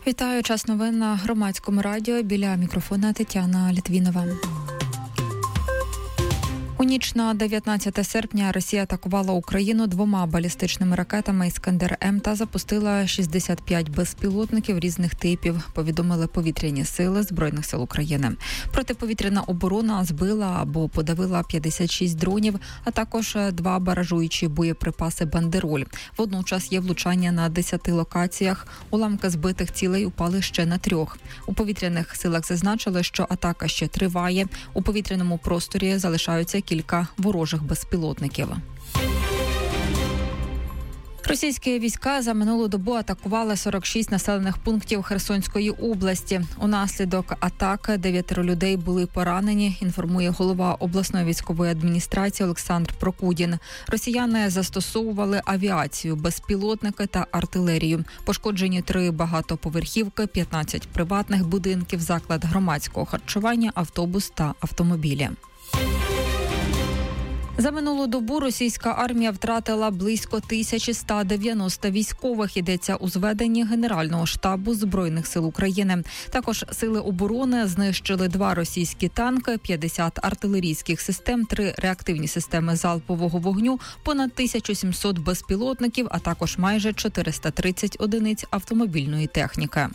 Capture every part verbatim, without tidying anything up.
Вітаю, час новин на Громадському радіо. Біля мікрофона Тетяна Літвінова. У ніч на дев'ятнадцяте серпня Росія атакувала Україну двома балістичними ракетами «Іскандер-М» та запустила шістдесят п'ять безпілотників різних типів, повідомили повітряні сили Збройних сил України. Протиповітряна оборона збила або подавила п'ятдесят шість дронів, а також два баражуючі боєприпаси «Бандероль». Водночас є влучання на десяти локаціях. Уламки збитих цілей упали ще на трьох. У повітряних силах зазначили, що атака ще триває. У повітряному просторі залишаються кілька ворожих безпілотників. Російські війська за минулу добу атакували сорок шість населених пунктів Херсонської області. Унаслідок атаки дев'ятеро людей були поранені, інформує голова обласної військової адміністрації Олександр Прокудін. Росіяни застосовували авіацію, безпілотники та артилерію. Пошкоджені три багатоповерхівки, п'ятнадцять приватних будинків, заклад громадського харчування, автобус та автомобілі. За минулу добу російська армія втратила близько тисяча сто дев'яносто військових, йдеться у зведенні Генерального штабу Збройних сил України. Також сили оборони знищили два російські танки, п'ятдесят артилерійських систем, три реактивні системи залпового вогню, понад тисячу сімсот безпілотників, а також майже чотириста тридцять одиниць автомобільної техніки.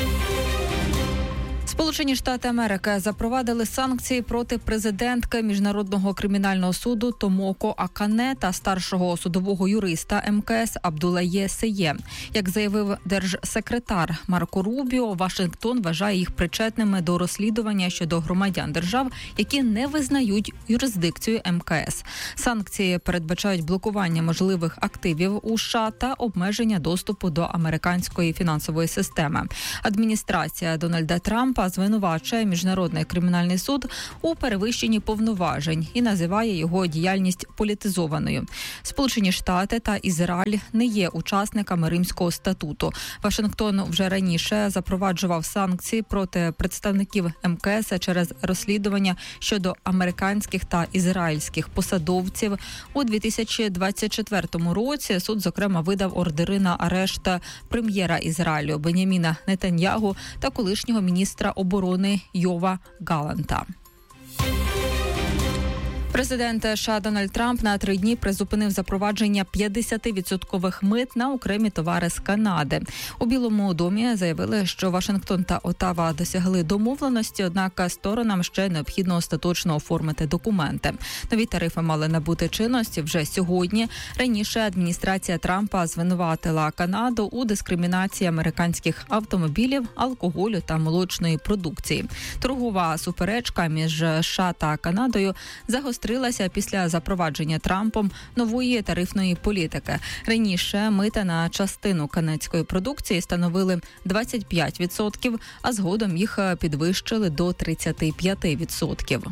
Сполучені Штати Америки запровадили санкції проти президентки Міжнародного кримінального суду Томоко Акане та старшого судового юриста ем ка ес Абдулає Сеє. Як заявив держсекретар Марко Рубіо, Вашингтон вважає їх причетними до розслідування щодо громадян держав, які не визнають юрисдикцію ем ка ес. Санкції передбачають блокування можливих активів у США та обмеження доступу до американської фінансової системи. Адміністрація Дональда Трампа звинувачує Міжнародний кримінальний суд у перевищенні повноважень і називає його діяльність політизованою. Сполучені Штати та Ізраїль не є учасниками Римського статуту. Вашингтон вже раніше запроваджував санкції проти представників ем ка ес через розслідування щодо американських та ізраїльських посадовців. У дві тисячі двадцять четвертому році суд, зокрема, видав ордери на арешт прем'єра Ізраїлю Беняміна Нетаньягу та колишнього міністра оборони Йова Галанта. Президент США Дональд Трамп на три дні призупинив запровадження п'ятдесятивідсоткових мит на окремі товари з Канади. У Білому домі заявили, що Вашингтон та Оттава досягли домовленості, однак сторонам ще необхідно остаточно оформити документи. Нові тарифи мали набути чинності вже сьогодні. Раніше адміністрація Трампа звинуватила Канаду у дискримінації американських автомобілів, алкоголю та молочної продукції. Торгова суперечка між США та Канадою загострилася після запровадження Трампом нової тарифної політики. Раніше мита на частину канадської продукції становили двадцять п'ять відсотків, а згодом їх підвищили до тридцять п'ять відсотків.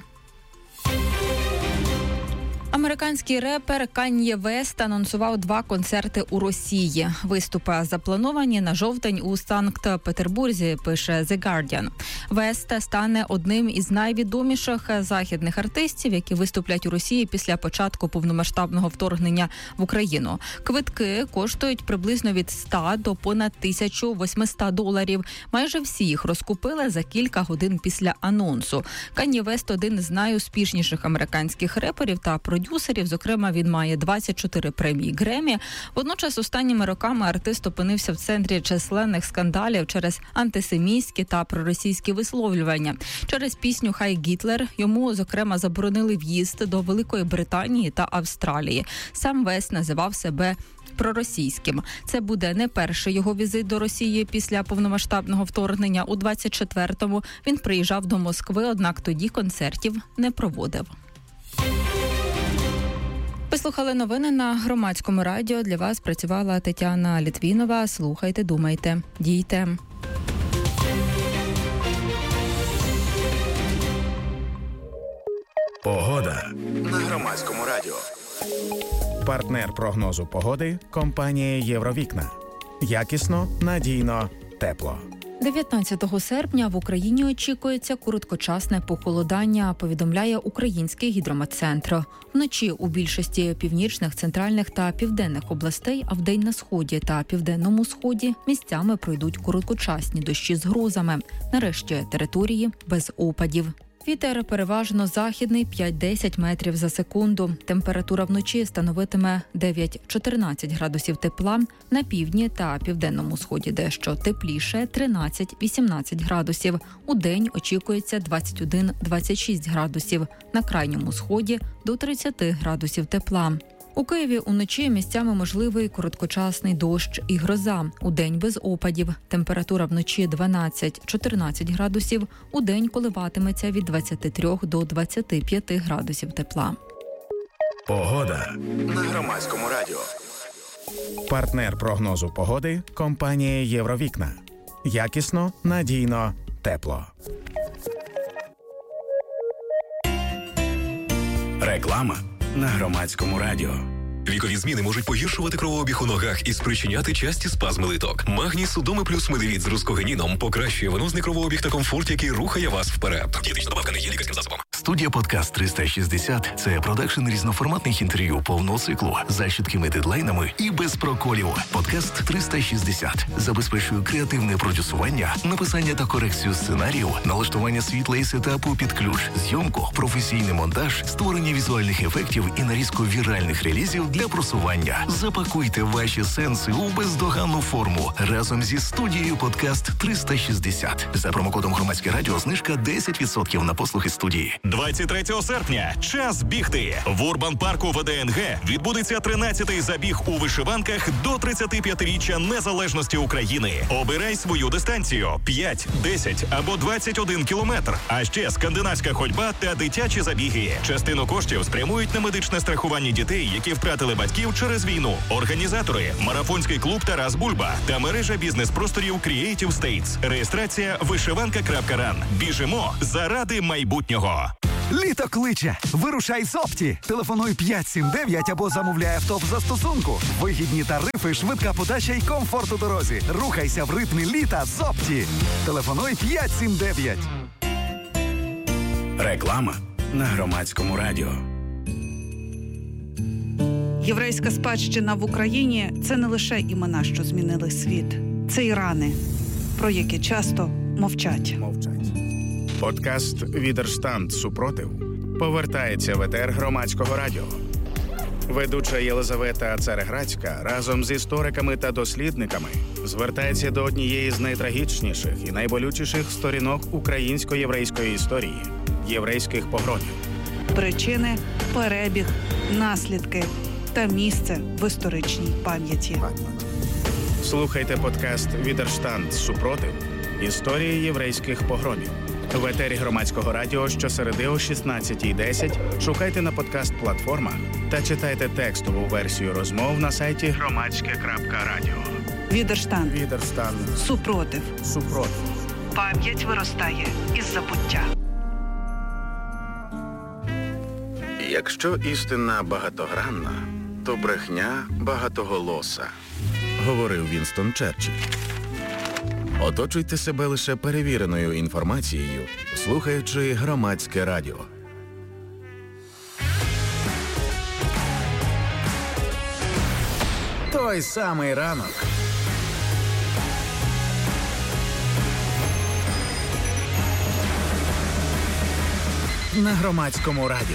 Американський репер Кан'є Вест анонсував два концерти у Росії. Виступи заплановані на жовтень у Санкт-Петербурзі, пише The Guardian. Вест стане одним із найвідоміших західних артистів, які виступлять у Росії після початку повномасштабного вторгнення в Україну. Квитки коштують приблизно від ста до понад тисяча восьмисот доларів. Майже всі їх розкупили за кілька годин після анонсу. Кан'є Вест – один з найуспішніших американських реперів та продюсерів. Зокрема, він має двадцять чотири премії Греммі. Водночас останніми роками артист опинився в центрі численних скандалів через антисемітські та проросійські висловлювання. Через пісню «Хай Гітлер» йому, зокрема, заборонили в'їзд до Великої Британії та Австралії. Сам Вест називав себе проросійським. Це буде не перший його візит до Росії після повномасштабного вторгнення. У двадцять четвертому він приїжджав до Москви, однак тоді концертів не проводив. Ви слухали новини на Громадському радіо. Для вас працювала Тетяна Літвінова. Слухайте, думайте, дійте. Погода на Громадському радіо. Партнер прогнозу погоди – компанія «Євровікна». Якісно, надійно, тепло. дев'ятнадцятого серпня в Україні очікується короткочасне похолодання, повідомляє Український гідрометцентр. Вночі у більшості північних, центральних та південних областей, а вдень на сході та південному сході місцями пройдуть короткочасні дощі з грозами. Нарешті території без опадів. Вітер переважно західний п'ять-десять метрів за секунду. Температура вночі становитиме дев'ять-чотирнадцять градусів тепла, на півдні та південному сході дещо тепліше тринадцять-вісімнадцять градусів. Удень очікується двадцять один-двадцять шість градусів, на крайньому сході до тридцять градусів тепла. У Києві уночі місцями можливий короткочасний дощ і гроза. Удень без опадів. Температура вночі дванадцять-чотирнадцять градусів. Удень коливатиметься від двадцяти трьох до двадцяти п'яти градусів тепла. Погода на Громадському радіо. Партнер прогнозу погоди – компанія «Євровікна». Якісно, надійно, тепло. Реклама на Громадському радіо. Вікові зміни можуть погіршувати кровообіг у ногах і спричиняти часті спазми литок. Магній Судоми плюс медивіт з рускогеніном покращує венозний кровообіг та комфорт, який рухає вас вперед. Дієтична добавка не є лікарським засобом. Студія «Подкаст триста шістдесят» – це продакшн різноформатних інтерв'ю повного циклу за чіткими дедлайнами і без проколів. «Подкаст триста шістдесят» забезпечує креативне продюсування, написання та корекцію сценарію, налаштування світла і сетапу під ключ, зйомку, професійний монтаж, створення візуальних ефектів і нарізку віральних релізів для просування. Запакуйте ваші сенси у бездоганну форму разом зі студією «Подкаст триста шістдесят». За промокодом «Громадське радіо» знижка десять відсотків на послуги студії. двадцять третього серпня – час бігти. В Урбан-парку ВДНГ відбудеться тринадцятий забіг у вишиванках до тридцятип'ятиріччя незалежності України. Обирай свою дистанцію – п'ять, десять або двадцять один кілометр. А ще скандинавська ходьба та дитячі забіги. Частину коштів спрямують на медичне страхування дітей, які втратили батьків через війну. Організатори – марафонський клуб «Тарас Бульба» та мережа бізнес-просторів Creative States. Реєстрація вишиванка крапка ран. Біжимо заради майбутнього. Літо кличе. Вирушай з Опті. Телефонуй п'ять сім дев'ять або замовляй авто в застосунку. Вигідні тарифи, швидка подача і комфорт у дорозі. Рухайся в ритмі літа з Опті. Телефонуй п'ять сім дев'ять. Реклама на Громадському радіо. Єврейська спадщина в Україні – це не лише імена, що змінили світ. Це і рани, про які часто мовчать. Мовчать. Подкаст «Відерштанд. Супротив» повертається в етер Громадського радіо. Ведуча Єлизавета Цареградська разом з істориками та дослідниками звертається до однієї з найтрагічніших і найболючіших сторінок українсько-єврейської історії – єврейських погромів. Причини, перебіг, наслідки та місце в історичній пам'яті. Слухайте подкаст «Відерштанд. Супротив. Історії єврейських погромів». В етері Громадського радіо щосереди о шістнадцятій десять шукайте на подкаст-платформах та читайте текстову версію розмов на сайті громадське крапка радіо. Відерштанд. Відерштанд. Супротив. Супротив. Пам'ять виростає із забуття. Якщо істина багатогранна, то брехня багатоголоса, говорив Вінстон Черчилль. Оточуйте себе лише перевіреною інформацією, слухаючи Громадське радіо. Той самий ранок. На Громадському радіо.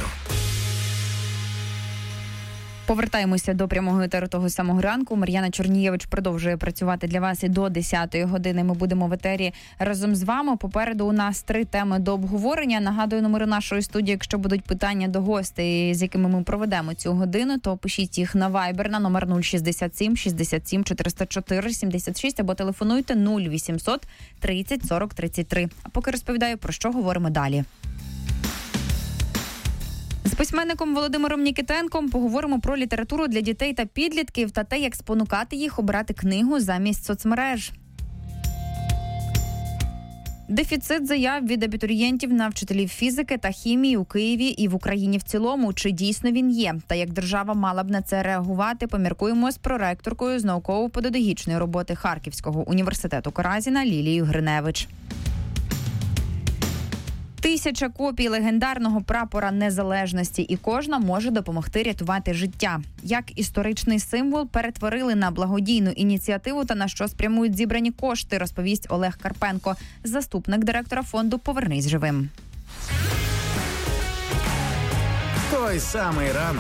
Повертаємося до прямого етеру того самого ранку. Мар'яна Чорнієвич продовжує працювати для вас і до десятої години. Ми будемо в етері разом з вами. Попереду у нас три теми до обговорення. Нагадую, номери нашої студії, якщо будуть питання до гостей, з якими ми проведемо цю годину, то пишіть їх на Viber на номер нуль шістдесят сім шістдесят сім чотириста чотири сімдесят шість або телефонуйте нуль вісімсот тридцять сорок тридцять три. А поки розповідаю, про що говоримо далі. З письменником Володимиром Нікітенком поговоримо про літературу для дітей та підлітків та те, як спонукати їх обирати книгу замість соцмереж. Дефіцит заяв від абітурієнтів на вчителів фізики та хімії у Києві і в Україні в цілому. Чи дійсно він є? Та як держава мала б на це реагувати, поміркуємо з проректоркою з науково-педагогічної роботи Харківського університету Каразіна Лілією Гриневич. Тисяча копій легендарного прапора незалежності, і кожна може допомогти рятувати життя. Як історичний символ перетворили на благодійну ініціативу та на що спрямують зібрані кошти, розповість Олег Карпенко, заступник директора фонду «Повернись живим». Той самий ранок.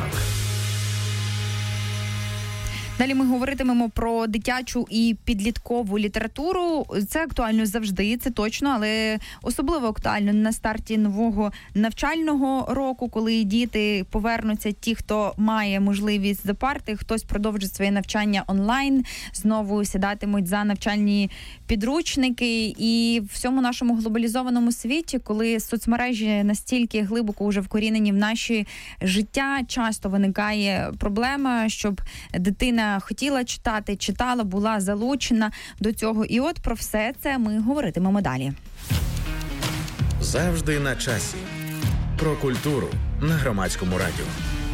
Далі ми говоритимемо про дитячу і підліткову літературу. Це актуально завжди, це точно, але особливо актуально на старті нового навчального року, коли діти повернуться, ті, хто має можливість за парти, хтось продовжить своє навчання онлайн, знову сідатимуть за навчальні підручники. І в всьому нашому глобалізованому світі, коли соцмережі настільки глибоко вже вкорінені в наші життя, часто виникає проблема, щоб дитина хотіла читати, читала, була залучена до цього. І от про все це ми говоритимемо далі. Завжди на часі. Про культуру на Громадському радіо.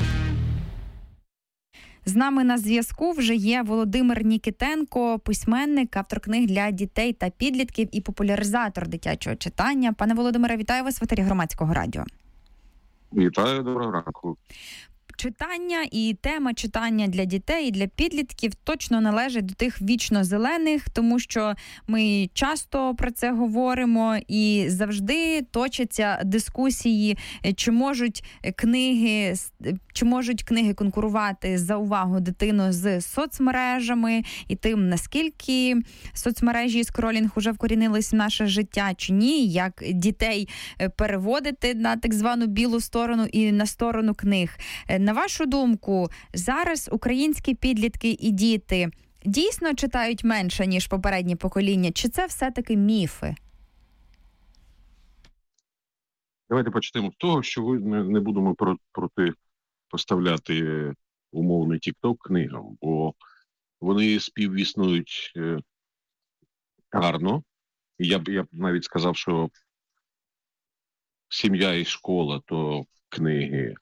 З нами на зв'язку вже є Володимир Нікітенко, письменник, автор книг для дітей та підлітків і популяризатор дитячого читання. Пане Володимире, вітаю вас в етері Громадського радіо. Вітаю, доброго ранку. Читання і тема читання для дітей і для підлітків точно належить до тих вічно зелених, тому що ми часто про це говоримо і завжди точаться дискусії, чи можуть книги, чи можуть книги конкурувати за увагу дитину з соцмережами і тим, наскільки соцмережі і скролінг уже вкорінились в наше життя чи ні, як дітей переводити на так звану білу сторону і на сторону книг. На вашу думку, зараз українські підлітки і діти дійсно читають менше, ніж попередні покоління? Чи це все-таки міфи? Давайте почнемо з того, що ви не будемо протипоставляти умовний TikTok книгам, бо вони співіснують гарно. Я б, я б навіть сказав, що сім'я і школа – то книги,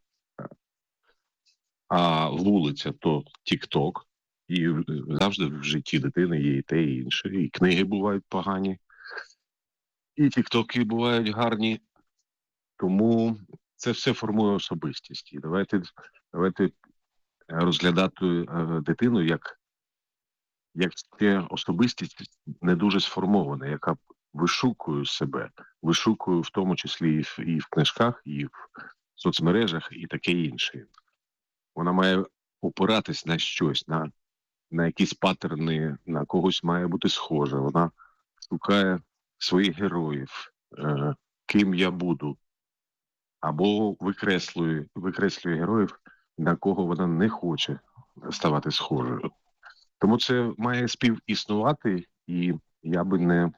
а вулиця – то TikTok. І завжди в житті дитини є і те, і інше. І книги бувають погані, і тіктоки бувають гарні. Тому це все формує особистість. І давайте, давайте розглядати дитину як, як це особистість не дуже сформована, яка вишукує себе. Вишукує в тому числі і в, і в книжках, і в соцмережах, і таке інше. Вона має опиратись на щось, на, на якісь паттерни, на когось має бути схожа. Вона шукає своїх героїв, е, ким я буду. Або викреслює, викреслює героїв, на кого вона не хоче ставати схожою. Тому це має співіснувати, і я би не,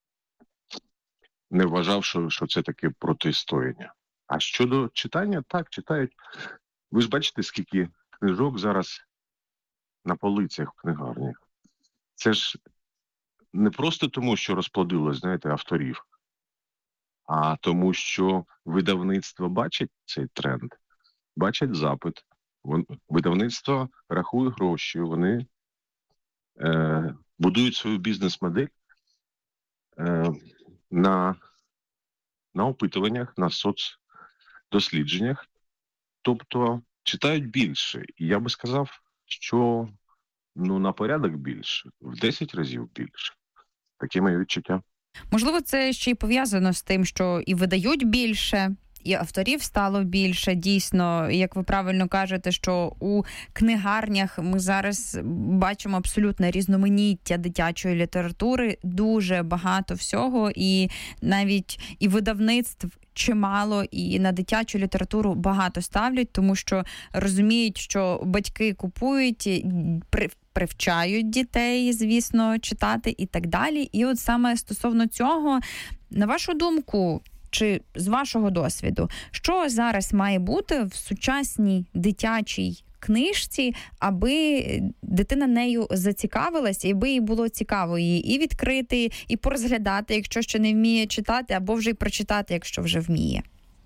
не вважав, що, що це таке протистояння. А щодо читання, так, читають. Ви ж бачите, скільки книжок зараз на полицях в книгарнях. Це ж не просто тому, що розплодилось, знаєте, авторів, а тому, що видавництво бачить цей тренд, бачать запит. Видавництво рахує гроші, вони е, будують свою бізнес-модель е, на, на опитуваннях, на соцдослідженнях. Тобто читають більше. І я би сказав, що ну, на порядок більше, в десять разів більше. Таке моє відчуття. Можливо, це ще й пов'язано з тим, що і видають більше, і авторів стало більше. Дійсно, як ви правильно кажете, що у книгарнях ми зараз бачимо абсолютне різноманіття дитячої літератури, дуже багато всього, і навіть і видавництв чимало, і на дитячу літературу багато ставлять, тому що розуміють, що батьки купують, при привчають дітей, звісно, читати і так далі. І от саме стосовно цього, на вашу думку, чи з вашого досвіду, що зараз має бути в сучасній дитячій книжці, аби дитина нею зацікавилась, і аби їй було цікаво її і відкрити, і порозглядати, якщо ще не вміє читати, або вже й прочитати, якщо вже вміє?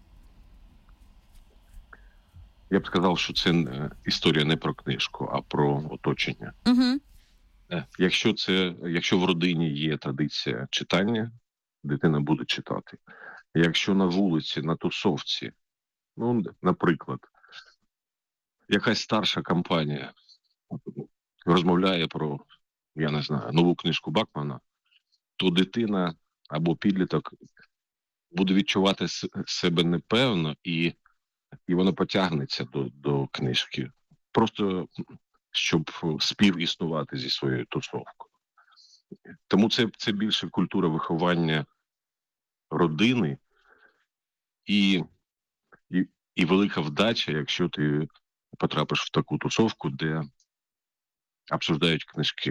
Я б сказав, що це історія не про книжку, а про оточення. Угу. Якщо це, якщо в родині є традиція читання, дитина буде читати. Якщо на вулиці, на тусовці, ну, наприклад, якась старша компанія розмовляє про, я не знаю, нову книжку Бакмана, то дитина або підліток буде відчувати себе непевно, і, і вона потягнеться до, до книжки. Просто щоб співіснувати зі своєю тусовкою. Тому це, це більше культура виховання родини і, і, і велика вдача, якщо ти потрапиш в таку тусовку, де обсуждають книжки.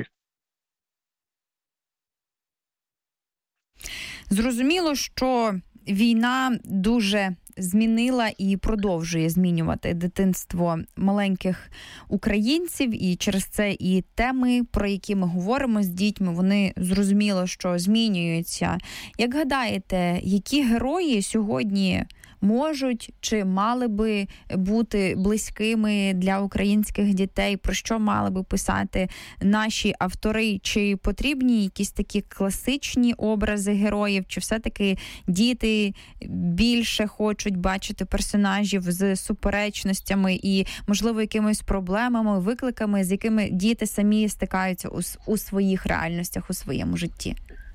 Зрозуміло, що війна дуже змінила і продовжує змінювати дитинство маленьких українців, і через це і теми, про які ми говоримо з дітьми, вони зрозуміло, що змінюються. Як гадаєте, які герої сьогодні можуть чи мали би бути близькими для українських дітей, про що мали би писати наші автори? Чи потрібні якісь такі класичні образи героїв, чи все-таки діти більше хочуть бачити персонажів з суперечностями і, можливо, якимись проблемами, викликами, з якими діти самі стикаються у, у своїх реальностях, у своєму житті?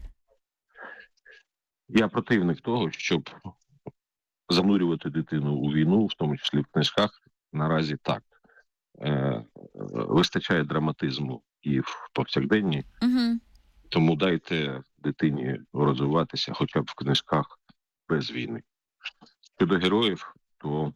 Я противник того, щоб занурювати дитину у війну, в тому числі в книжках, наразі так. Е, вистачає драматизму і в повсякденні, угу. Тому дайте дитині розвиватися хоча б в книжках без війни. Щодо героїв, то,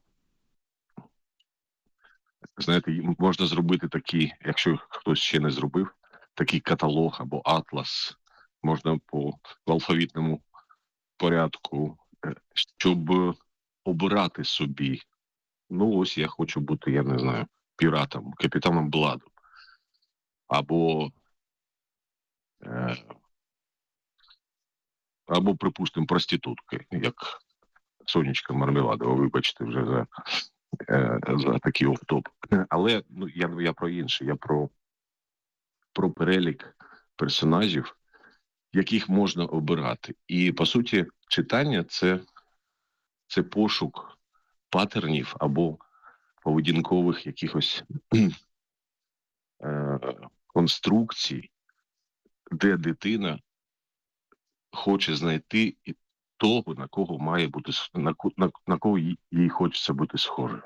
знаєте, можна зробити такий, якщо хтось ще не зробив, такий каталог або атлас, можна по в алфавітному порядку, щоб обирати собі. Ну, ось я хочу бути, я не знаю, піратом, капітаном Бладом. Або, е, або, припустимо, проституткою, як Сонечка Мармеладова, вибачте вже за, е, за такий офтоп. Але ну, я, я про інше, я про, про перелік персонажів, яких можна обирати. І, по суті, читання – це, це пошук патернів або поведінкових якихось е, конструкцій, де дитина хоче знайти того, на кого має бути, на, на, на кого їй, їй хочеться бути схожою.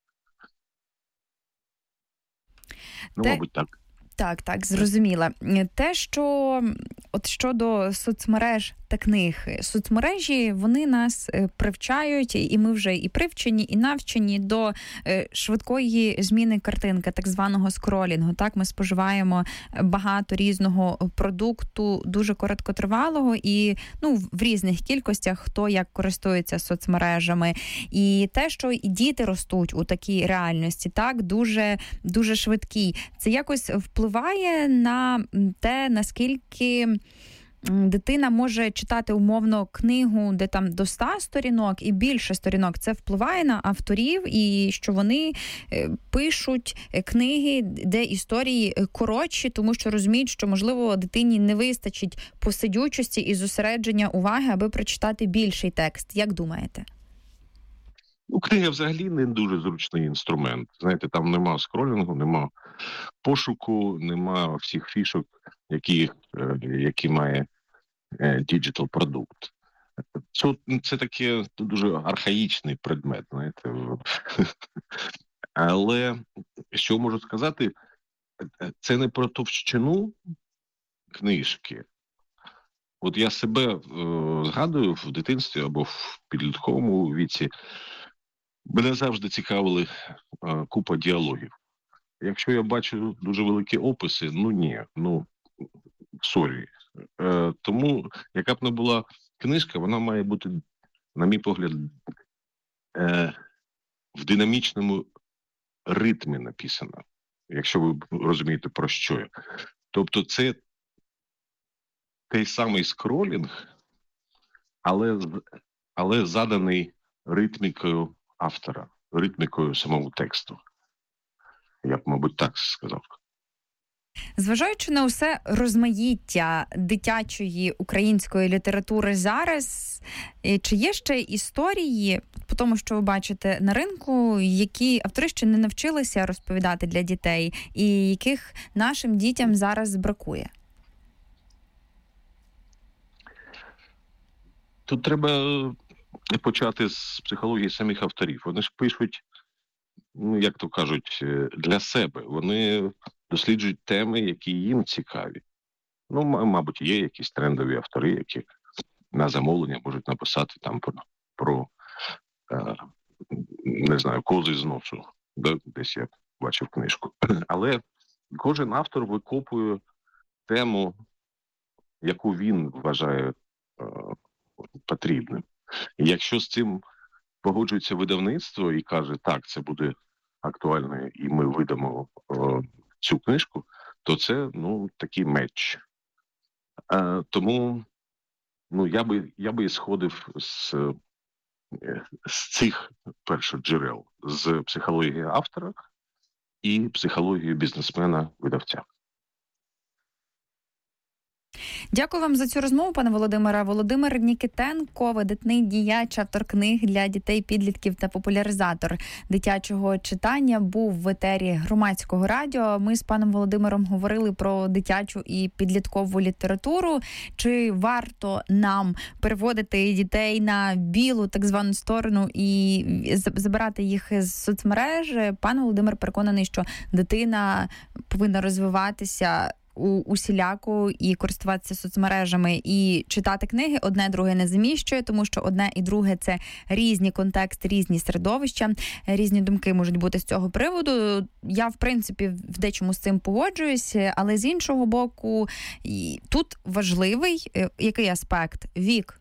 Ну, Те... мабуть, так. Так, так, зрозуміла. Те, що от щодо соцмереж та книг, соцмережі, вони нас привчають, і ми вже і привчені, і навчені до швидкої зміни картинки, так званого скролінгу. Так, ми споживаємо багато різного продукту, дуже короткотривалого і, ну, в різних кількостях, хто як користується соцмережами. І те, що і діти ростуть у такій реальності, так, дуже, дуже швидкій. Це якось впливає на те, наскільки дитина може читати умовно книгу, де там до ста сторінок і більше сторінок. Це впливає на авторів, і що вони пишуть книги, де історії коротші, тому що розуміють, що, можливо, дитині не вистачить посидючості і зосередження уваги, аби прочитати більший текст. Як думаєте? Ну, книга взагалі не дуже зручний інструмент. Знаєте, там нема скролінгу, нема пошуку, нема всіх фішок, які, які має діджитал продукт. Це, це таке дуже архаїчний предмет, знаєте. Але, що можу сказати, це не про товщину книжки. От я себе е, згадую в дитинстві або в підлітковому віці, мене завжди цікавили е, купа діалогів. Якщо я бачу дуже великі описи, ну ні, ну, сорі. Е, тому, яка б не була книжка, вона має бути на мій погляд, е, в динамічному ритмі написано, якщо ви розумієте, про що я. Тобто це той самий скролінг, але, але заданий ритмікою автора, ритмікою самого тексту. Я б, мабуть, так сказав. Зважаючи на усе розмаїття дитячої української літератури зараз, чи є ще історії, по тому, що ви бачите на ринку, які автори ще не навчилися розповідати для дітей, і яких нашим дітям зараз бракує? Тут треба почати з психології самих авторів. Вони ж пишуть, ну, як то кажуть, для себе. Вони досліджують теми, які їм цікаві. Ну, мабуть, є якісь трендові автори, які на замовлення можуть написати там про, про е, не знаю, кози з носу. Да? Десь я бачив книжку. Але кожен автор викопує тему, яку він вважає е, потрібним. І якщо з цим погоджується видавництво і каже, так, це буде актуально, і ми видамо о, цю книжку, то це, ну, такий меч. Е, тому, ну, я би, я би сходив з, з цих перших джерел, з психології автора і психології бізнесмена-видавця. Дякую вам за цю розмову, пане Володимире. Володимир Нікітенко, видатний діяч, автор книг для дітей, підлітків та популяризатор дитячого читання, був в етері Громадського радіо. Ми з паном Володимиром говорили про дитячу і підліткову літературу. Чи варто нам переводити дітей на білу так звану сторону і забирати їх з соцмереж? Пан Володимир переконаний, що дитина повинна розвиватися у усіляку і користуватися соцмережами і читати книги. Одне друге не заміщує, тому що одне і друге – це різні контексти, різні середовища, різні думки можуть бути з цього приводу. Я, в принципі, в дечому з цим погоджуюсь, але з іншого боку, тут важливий який аспект? Вік.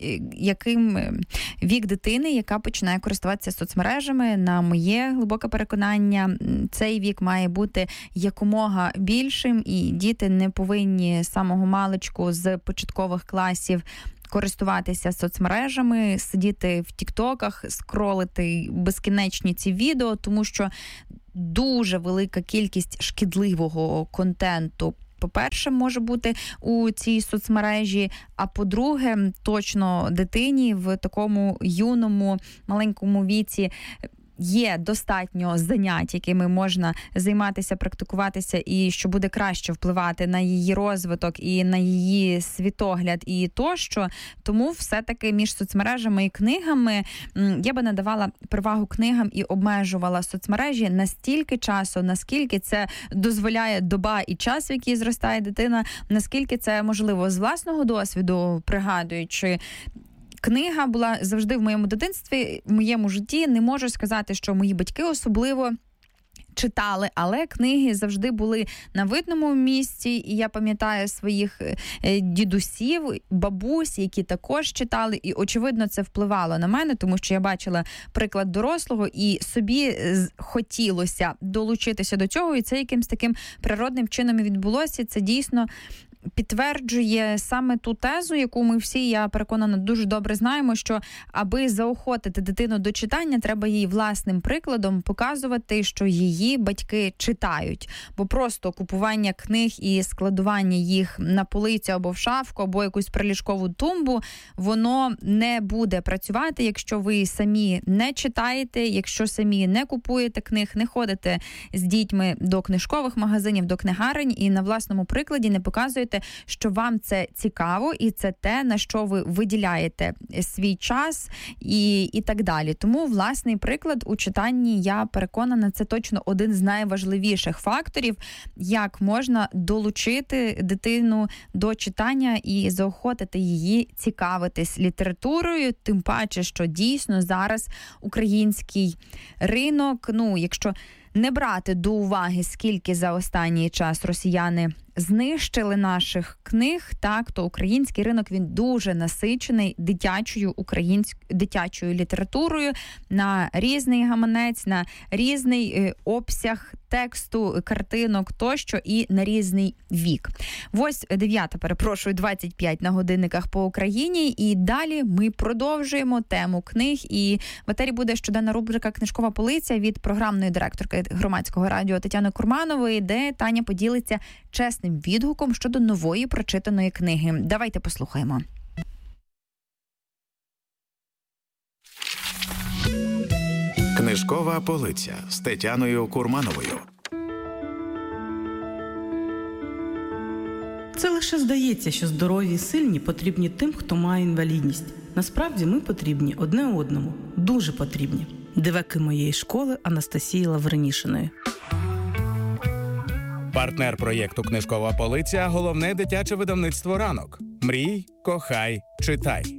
Яким вік дитини, яка починає користуватися соцмережами, на моє глибоке переконання, цей вік має бути якомога більшим, і діти не повинні з самого маличку, з початкових класів користуватися соцмережами, сидіти в тіктоках, скролити безкінечні ці відео, тому що дуже велика кількість шкідливого контенту, по-перше, може бути у цій соцмережі, а по-друге, точно дитині в такому юному, маленькому віці є достатньо занять, якими можна займатися, практикуватися, і що буде краще впливати на її розвиток і на її світогляд і тощо. Тому все-таки між соцмережами і книгами я би надавала перевагу книгам і обмежувала соцмережі настільки часу, наскільки це дозволяє доба і час, в який зростає дитина, наскільки це можливо з власного досвіду, пригадуючи. Книга була завжди в моєму дитинстві, в моєму житті. Не можу сказати, що мої батьки особливо читали, але книги завжди були на видному місці, і я пам'ятаю своїх дідусів, бабусь, які також читали, і очевидно це впливало на мене, тому що я бачила приклад дорослого, і собі хотілося долучитися до цього, і це якимсь таким природним чином і відбулося. Це дійсно підтверджує саме ту тезу, яку ми всі, я переконана, дуже добре знаємо, що аби заохотити дитину до читання, треба їй власним прикладом показувати, що її батьки читають. Бо просто купування книг і складування їх на полицю або в шафку, або якусь приліжкову тумбу, воно не буде працювати, якщо ви самі не читаєте, якщо самі не купуєте книг, не ходите з дітьми до книжкових магазинів, до книгарень і на власному прикладі не показуєте, що вам це цікаво і це те, на що ви виділяєте свій час і, і так далі. Тому власний приклад у читанні, я переконана, це точно один з найважливіших факторів, як можна долучити дитину до читання і заохотити її цікавитись літературою, тим паче, що дійсно зараз український ринок, ну, якщо не брати до уваги, скільки за останній час росіяни знищили наших книг, так, то український ринок, він дуже насичений дитячою українською дитячою літературою на різний гаманець, на різний е, обсяг тексту, картинок тощо і на різний вік. Ось дев'ята, перепрошую, двадцять п'ять на годинниках по Україні, і далі ми продовжуємо тему книг, і в етері буде щоденна рубрика «Книжкова полиця» від програмної директорки Громадського радіо Тетяни Курманової, де Таня поділиться чесним відгуком щодо нової прочитаної книги. Давайте послухаємо. Книжкова полиця з Тетяною Курмановою. Це лише здається, що здорові і сильні потрібні тим, хто має інвалідність. Насправді ми потрібні одне одному. Дуже потрібні. Диваки моєї школи Анастасії Лавренішиної. Партнер проєкту «Книжкова полиця» – головне дитяче видавництво «Ранок». Мрій, кохай, читай.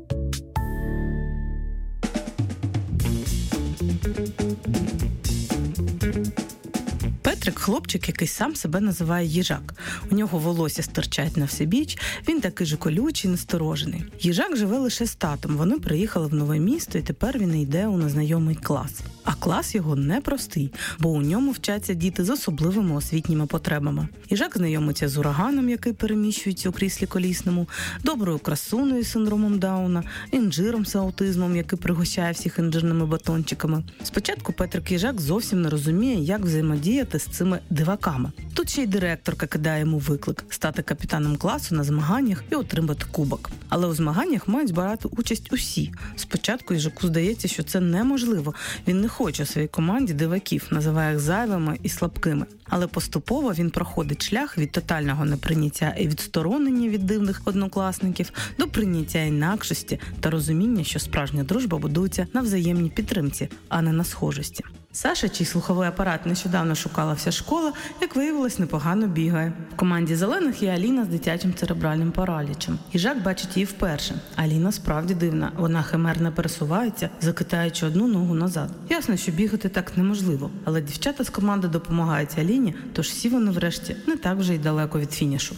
Петрик – хлопчик, який сам себе називає їжак. У нього волосся стирчать на всебіч, він такий же колючий, насторожений. Їжак живе лише з татом, вони приїхали в нове місто, і тепер він йде у незнайомий клас. А клас його непростий, бо у ньому вчаться діти з особливими освітніми потребами. Їжак знайомиться з ураганом, який переміщується у кріслі колісному, доброю красунею з синдромом Дауна, інжиром з аутизмом, який пригощає всіх інжирними батончиками. Спочатку Петрик їжак зовсім не розуміє, як взаємодіяти з цими диваками. Тут ще й директорка кидає йому виклик – стати капітаном класу на змаганнях і отримати кубок. Але у змаганнях мають брати участь усі. Спочатку їжаку здається, що це неможливо. Він не хоче у своїй команді диваків, називає їх зайвими і слабкими. Але поступово він проходить шлях від тотального неприйняття і відсторонення від дивних однокласників до прийняття інакшості та розуміння, що справжня дружба будується на взаємній підтримці, а не на схожості. Саша, чий слуховий апарат нещодавно шукала вся школа, як виявилось, непогано бігає. В команді зелених є Аліна з дитячим церебральним паралічем. Їжак бачить її вперше. Аліна справді дивна. Вона химерно пересувається, закидаючи одну ногу назад. Ясно, що бігати так неможливо. Але дівчата з команди допомагають Аліні, тож всі вони врешті не так вже й далеко від фінішу.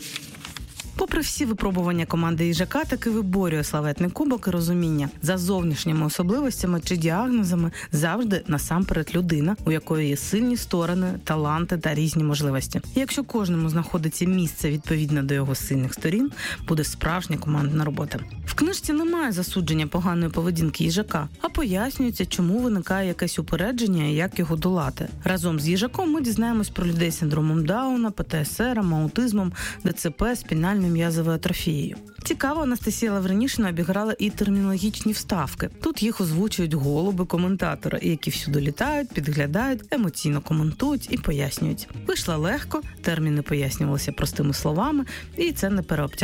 Попри всі випробування команди їжака, таки виборює славетний кубок і розуміння. За зовнішніми особливостями чи діагнозами завжди насамперед людина, у якої є сильні сторони, таланти та різні можливості. І якщо кожному знаходиться місце відповідне до його сильних сторін, буде справжня командна робота. В книжці немає засудження поганої поведінки їжака, а пояснюється, чому виникає якесь упередження і як його долати. Разом з їжаком ми дізнаємось про людей з синдромом Дауна, пе те ес ер, аутизмом, де це пе, спінальною м'язовою атрофією. Цікаво, Анастасія Лавренішина обіграла і термінологічні вставки. Тут їх озвучують голуби-коментатори, які всюди літають, підглядають, емоційно коментують і пояснюють. Вийшло легко, терміни пояснювалися простими словами, і це не переобтяжує